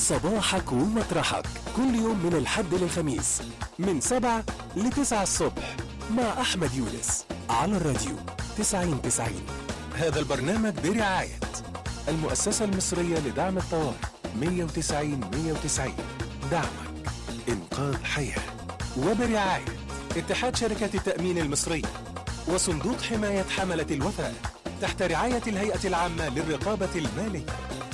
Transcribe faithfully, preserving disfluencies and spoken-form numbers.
صباحك ومطرحك كل يوم من الحد للخميس من سبعة لتسعة الصبح مع أحمد يونس على الراديو تسعين تسعين. هذا البرنامج برعاية المؤسسة المصرية لدعم الطوارئ مية وتسعين مية وتسعين، دعمك إنقاذ حياة، وبرعاية اتحاد شركات التأمين المصري وصندوق حماية حملة الوفاء تحت رعاية الهيئة العامة للرقابة المالية.